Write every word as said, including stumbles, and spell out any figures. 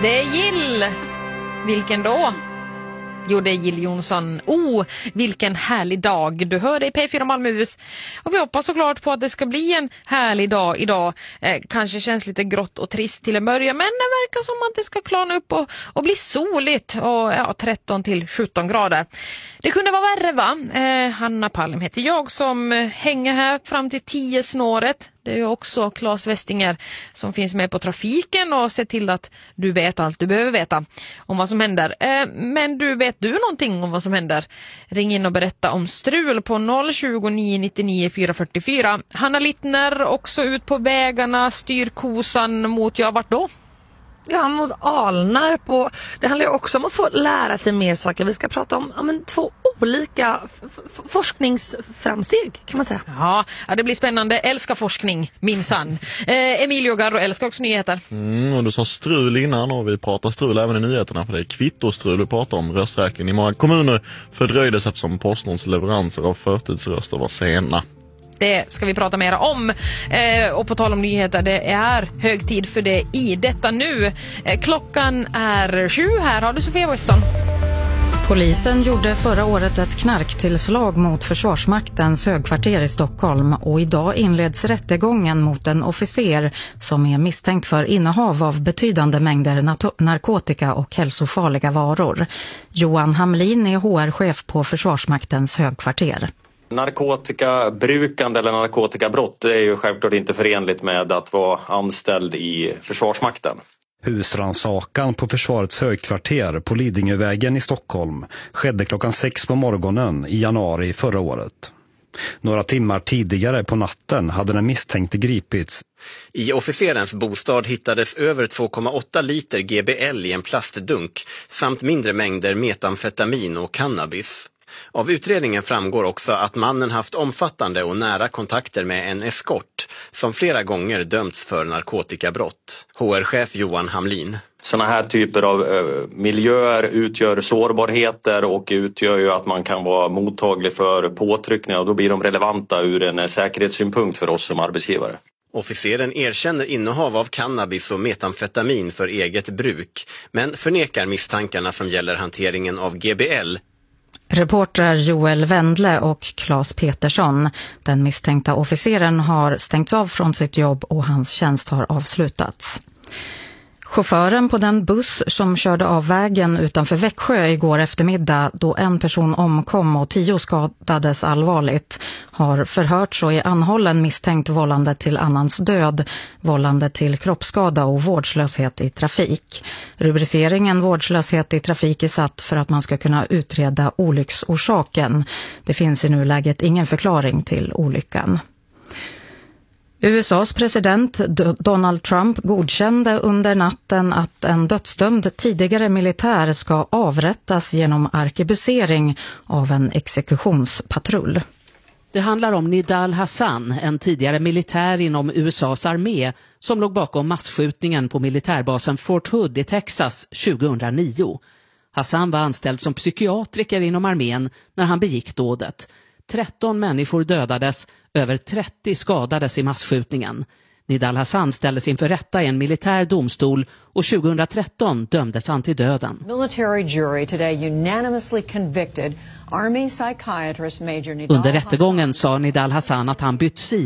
Det är Jill. Vilken då? Jo, det är Jill Johnson. Oh, vilken härlig dag. Du hör det i P fyra Malmöhus. Och vi hoppas såklart på att det ska bli en härlig dag idag. Eh, kanske känns lite grått och trist till en början, men det verkar som att det ska klarna upp och, och bli soligt. Och ja, tretton till sjutton grader. Det kunde vara värre, va? Eh, Hanna Palm heter jag som eh, hänger här fram till tio snåret. Det är ju också Claes Westinger som finns med på trafiken och ser till att du vet allt du behöver veta om vad som händer. Eh, men du, vet du någonting om vad som händer? Ring in och berätta om strul på noll tjugo nio nittionio fyra fyrtiofyra. Hanna Littner också ut på vägarna, styr kosan mot, ja, vart då? Ja, mot Alnarp. Och det handlar ju också om att få lära sig mer saker. Vi ska prata om ja, men, två olika f- f- forskningsframsteg, kan man säga. Ja, ja, det blir spännande. Älskar forskning, minsann. Eh, Emilio Garro älskar också nyheter. Mm, och du sa strul innan och vi pratar strul även i nyheterna, för det är kvittostrul vi pratar om. Rösträkningen i många kommuner fördröjdes eftersom Postnords leveranser av förtidsröster var sena. Det ska vi prata mer om. Eh, och på tal om nyheter, det är hög tid för det i detta nu. Eh, klockan är sju. Här har du Sofia Weston. Polisen gjorde förra året ett knarktillslag mot Försvarsmaktens högkvarter i Stockholm och idag inleds rättegången mot en officer som är misstänkt för innehav av betydande mängder nat- narkotika och hälsofarliga varor. Johan Hamlin är H R-chef på Försvarsmaktens högkvarter. Narkotikabrukande eller narkotikabrott, det är ju självklart inte förenligt med att vara anställd i Försvarsmakten. Husrannsakan på försvarets högkvarter på Lidingövägen i Stockholm skedde klockan sex på morgonen i januari förra året. Några timmar tidigare på natten hade den misstänkte gripits. I officerens bostad hittades över två komma åtta liter G B L i en plastdunk samt mindre mängder metamfetamin och cannabis. Av utredningen framgår också att mannen haft omfattande och nära kontakter med en eskort som flera gånger dömts för narkotikabrott. H R-chef Johan Hamlin. Sådana här typer av eh, miljöer utgör sårbarheter och utgör ju att man kan vara mottaglig för påtryckningar, och då blir de relevanta ur en säkerhetssynpunkt för oss som arbetsgivare. Officeren erkänner innehav av cannabis och metamfetamin för eget bruk, men förnekar misstankarna som gäller hanteringen av G B L. Reportrar Joel Wendle och Claes Petersson. Den misstänkta officeren har stängts av från sitt jobb och hans tjänst har avslutats. Chauffören på den buss som körde av vägen utanför Växjö igår eftermiddag då en person omkom och tio skadades allvarligt har förhörts och är anhållen misstänkt vållande till annans död, vållande till kroppsskada och vårdslöshet i trafik. Rubriceringen vårdslöshet i trafik är satt för att man ska kunna utreda olycksorsaken. Det finns i nuläget ingen förklaring till olyckan. U S A:s president Donald Trump godkände under natten att en dödsdömd tidigare militär ska avrättas genom arkebusering av en exekutionspatrull. Det handlar om Nidal Hassan, en tidigare militär inom U S A:s armé som låg bakom massskjutningen på militärbasen Fort Hood i Texas tjugohundranio. Hassan var anställd som psykiatriker inom armén när han begick dådet. tretton människor dödades, över trettio skadades i massskjutningen. Nidal Hassan ställdes inför rätta i en militär domstol och tjugohundratretton dömdes han till döden. Military jury today unanimously convicted Army psychiatrist Major Nidal Under rättegången sa Nidal Hassan att han bytt sida.